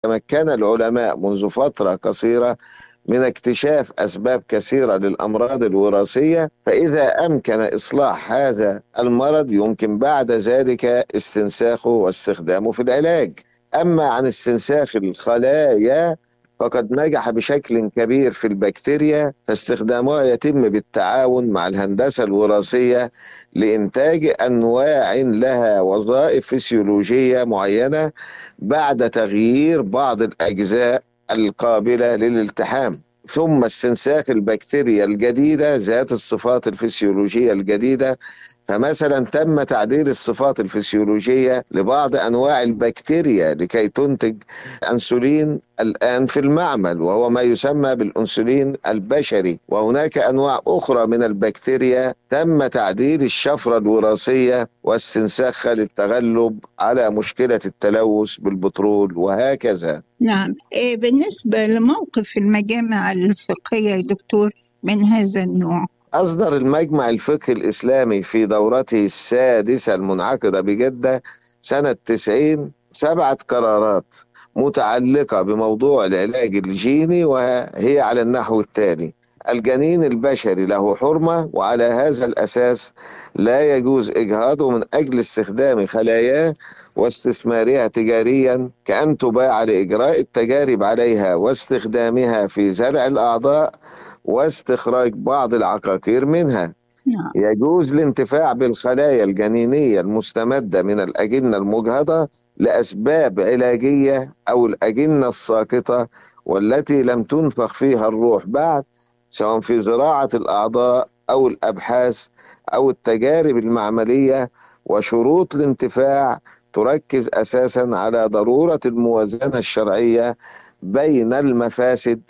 تمكن العلماء منذ فترة قصيرة من اكتشاف أسباب كثيرة للأمراض الوراثية، فإذا أمكن إصلاح هذا المرض يمكن بعد ذلك استنساخه واستخدامه في العلاج. أما عن استنساخ الخلايا فقد نجح بشكل كبير في البكتيريا، فاستخدامها يتم بالتعاون مع الهندسة الوراثية لإنتاج أنواع لها وظائف فسيولوجية معينة بعد تغيير بعض الأجزاء القابلة للالتحام، ثم استنساخ البكتيريا الجديدة ذات الصفات الفسيولوجية الجديدة. فمثلا تم تعديل الصفات الفسيولوجية لبعض أنواع البكتيريا لكي تنتج أنسولين الآن في المعمل، وهو ما يسمى بالأنسولين البشري. وهناك أنواع أخرى من البكتيريا تم تعديل الشفرة الوراثية واستنساخها للتغلب على مشكلة التلوث بالبترول، وهكذا. نعم. بالنسبة لموقف المجامع الفقهية يا دكتور من هذا النوع، أصدر المجمع الفقهي الإسلامي في دورته السادسة المنعقدة بجدة سنة 90 7 قرارات متعلقة بموضوع العلاج الجيني، وهي على النحو التالي: الجنين البشري له حرمة، وعلى هذا الأساس لا يجوز إجهاضه من أجل استخدام خلاياه واستثمارها تجاريا، كأن تباع لإجراء التجارب عليها واستخدامها في زرع الأعضاء واستخراج بعض العقاقير منها. يجوز الانتفاع بالخلايا الجنينية المستمدة من الأجنة المجهضة لأسباب علاجية أو الأجنة الساقطة والتي لم تنفخ فيها الروح بعد، سواء في زراعة الأعضاء أو الأبحاث أو التجارب المعملية. وشروط الانتفاع تركز أساسا على ضرورة الموازنة الشرعية بين المفاسد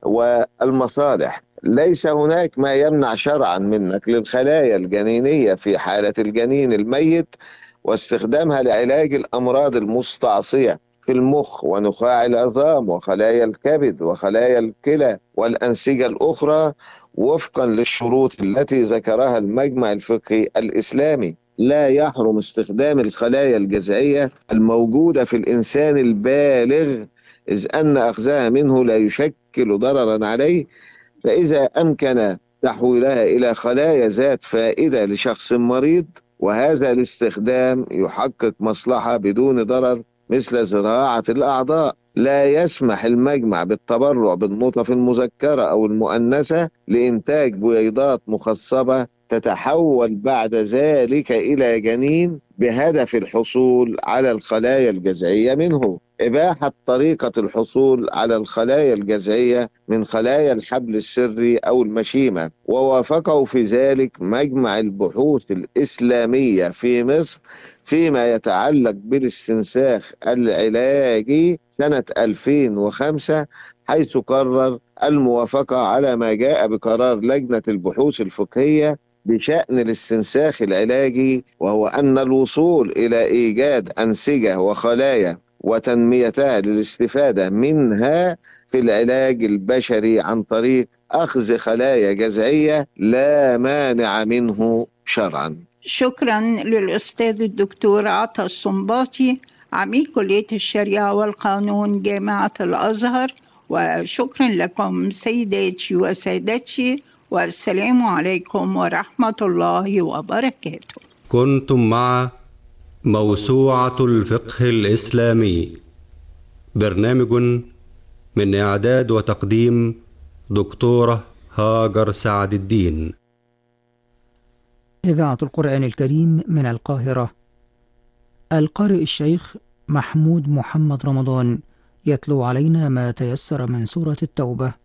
والمصالح. ليس هناك ما يمنع شرعا من نقل الخلايا الجنينية في حالة الجنين الميت واستخدامها لعلاج الأمراض المستعصية في المخ ونخاع العظام وخلايا الكبد وخلايا الكلى والأنسجة الأخرى وفقا للشروط التي ذكرها المجمع الفقهي الإسلامي. لا يحرم استخدام الخلايا الجذعية الموجودة في الإنسان البالغ، إذ أن أخذها منه لا يشكل ضررا عليه، فإذا أمكن تحويلها إلى خلايا ذات فائدة لشخص مريض وهذا الاستخدام يحقق مصلحة بدون ضرر مثل زراعة الأعضاء، لا يسمح المجمع بالتبرع بالنطف المذكرة أو المؤنثة لإنتاج بويضات مخصبة تتحول بعد ذلك إلى جنين بهدف الحصول على الخلايا الجذعية منه. إباحة طريقة الحصول على الخلايا الجذعية من خلايا الحبل السري أو المشيمة، ووافقه في ذلك مجمع البحوث الإسلامية في مصر فيما يتعلق بالاستنساخ العلاجي سنة 2005، حيث قرر الموافقة على ما جاء بقرار لجنة البحوث الفقهية بشأن الاستنساخ العلاجي، وهو أن الوصول إلى إيجاد أنسجة وخلايا وتنميتها للاستفادة منها في العلاج البشري عن طريق أخذ خلايا جذعية لا مانع منه شرعا. شكرا للأستاذ الدكتور عطا الصنباطي عميد كلية الشريعة والقانون جامعة الأزهر، وشكرا لكم سيداتي وسادتي، والسلام عليكم ورحمة الله وبركاته. كنتم مع موسوعة الفقه الإسلامي، برنامج من إعداد وتقديم دكتورة هاجر سعد الدين. إذاعة القرآن الكريم من القاهرة. القارئ الشيخ محمود محمد رمضان يتلو علينا ما تيسر من سورة التوبة